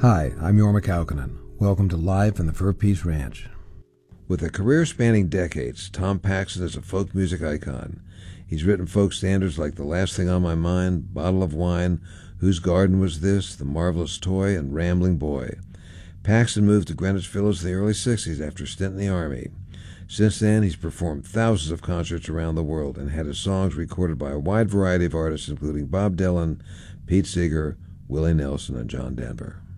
Hi, I'm Jorma Kaukonen. Welcome to Live from the Fur Peace Ranch. With a career spanning decades, Tom Paxton is a folk music icon. He's written folk standards like The Last Thing on My Mind, Bottle of Wine, Whose Garden Was This?, The Marvelous Toy, and Rambling Boy. Paxton moved to Greenwich Village in the early 60s after a stint in the Army. Since then, he's performed thousands of concerts around the world and had his songs recorded by a wide variety of artists, including Bob Dylan, Pete Seeger, Willie Nelson, and John Denver.